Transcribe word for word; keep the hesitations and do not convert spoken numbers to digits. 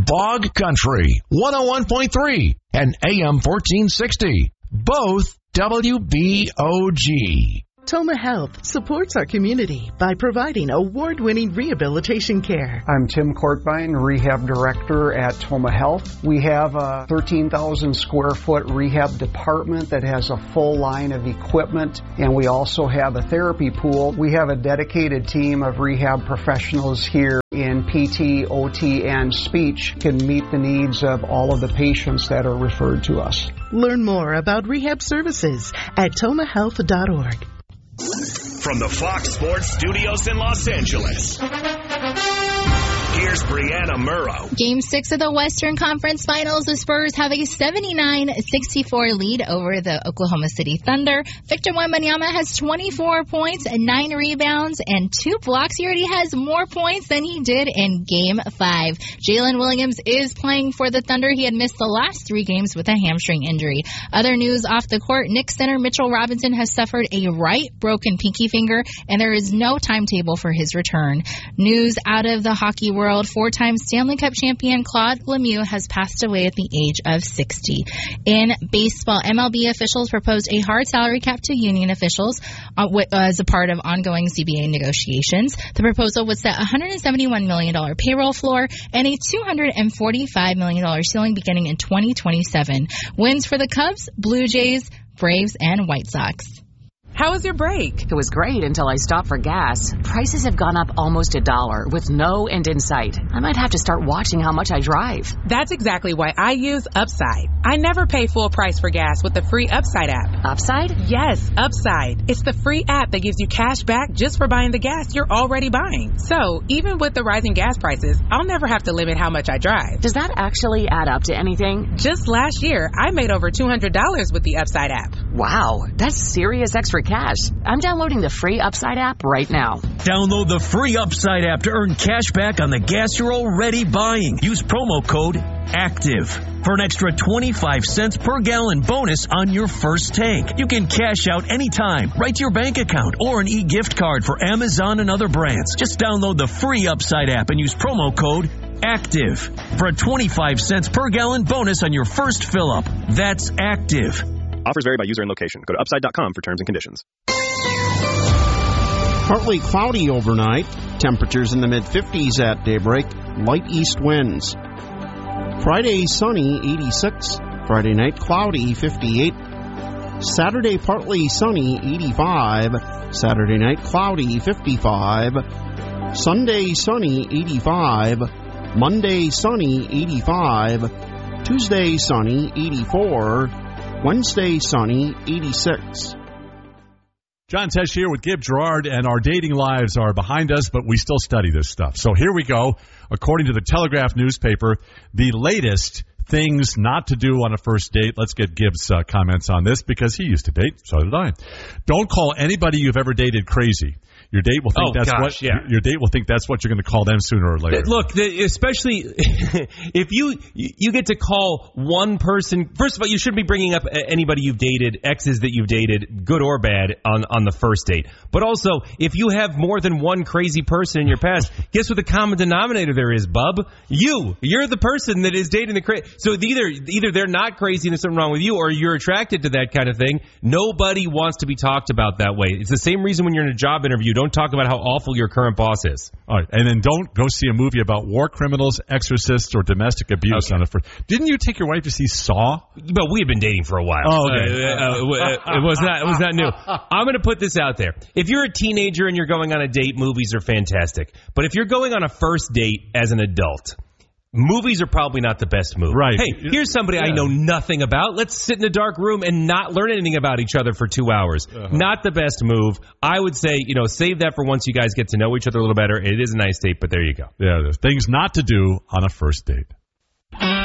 Bog Country, one oh one point three and A M fourteen sixty. Both W B O G. Toma Health supports our community by providing award-winning rehabilitation care. I'm Tim Courtbine, Rehab Director at Toma Health. We have a thirteen thousand square foot rehab department that has a full line of equipment, and we also have a therapy pool. We have a dedicated team of rehab professionals here in P T, O T, and speech can meet the needs of all of the patients that are referred to us. Learn more about rehab services at toma health dot org. From the Fox Sports Studios in Los Angeles, here's Brianna Murrow. Game six of the Western Conference Finals, the Spurs have a seventy-nine sixty-four lead over the Oklahoma City Thunder. Victor Wembanyama has twenty-four points and nine rebounds and two blocks. He already has more points than he did in Game five. Jalen Williams is playing for the Thunder. He had missed the last three games with a hamstring injury. Other news off the court, Knicks center Mitchell Robinson has suffered a right broken pinky finger, and there is no timetable for his return. News out of the hockey world, four-time Stanley Cup champion Claude Lemieux has passed away at the age of sixty. In baseball, M L B officials proposed a hard salary cap to union officials uh, as a part of ongoing C B A negotiations. The proposal would set a one hundred seventy-one million dollars payroll floor and a two hundred forty-five million dollars ceiling beginning in twenty twenty-seven. Wins for the Cubs, Blue Jays, Braves, and White Sox. How was your break? It was great until I stopped for gas. Prices have gone up almost a dollar with no end in sight. I might have to start watching how much I drive. That's exactly why I use Upside. I never pay full price for gas with the free Upside app. Upside? Yes, Upside. It's the free app that gives you cash back just for buying the gas you're already buying. So, even with the rising gas prices, I'll never have to limit how much I drive. Does that actually add up to anything? Just last year, I made over two hundred dollars with the Upside app. Wow, that's serious extra cash. I'm downloading the free Upside app right now. Download the free Upside app to earn cash back on the gas you're already buying. Use promo code ACTIVE for an extra twenty-five cents per gallon bonus on your first tank. You can cash out anytime, right to your bank account, or an e-gift card for Amazon and other brands. Just download the free Upside app and use promo code ACTIVE for a twenty-five cents per gallon bonus on your first fill-up. That's ACTIVE. Offers vary by user and location. Go to upside dot com for terms and conditions. Partly cloudy overnight. Temperatures in the mid-fifties at daybreak. Light east winds. Friday, sunny, eighty-six. Friday night, cloudy, fifty-eight. Saturday, partly sunny, eighty-five. Saturday night, cloudy, fifty-five. Sunday, sunny, eighty-five. Monday, sunny, eighty-five. Tuesday, sunny, eighty-four. Wednesday, sunny, eighty-six. John Tesh here with Gib Gerard, and our dating lives are behind us, but we still study this stuff. So here we go. According to the Telegraph newspaper, the latest things not to do on a first date. Let's get Gib's uh, comments on this, because he used to date. So did I. Don't call anybody you've ever dated crazy. Your date will think oh, that's gosh, what yeah. your date will think that's what you're going to call them sooner or later. Look, the, especially if you you get to call one person. First of all, you shouldn't be bringing up anybody you've dated, exes that you've dated, good or bad, on on the first date. But also, if you have more than one crazy person in your past, guess what the common denominator there is, bub? You. You're the person that is dating the crazy. So either either they're not crazy and there's something wrong with you, or you're attracted to that kind of thing. Nobody wants to be talked about that way. It's the same reason when you're in a job interview. Don't talk about how awful your current boss is. All right, and then don't go see a movie about war criminals, exorcists, or domestic abuse okay. on a first. Didn't you take your wife to see Saw? But we had been dating for a while. Oh, okay. Uh, uh, it was not. It was not new. I'm going to put this out there. If you're a teenager and you're going on a date, movies are fantastic. But if you're going on a first date as an adult, movies are probably not the best move. Right. Hey, here's somebody yeah. I know nothing about. Let's sit in a dark room and not learn anything about each other for two hours. Uh-huh. Not the best move. I would say, you know, save that for once you guys get to know each other a little better. It is a nice date, but there you go. Yeah, there's things not to do on a first date.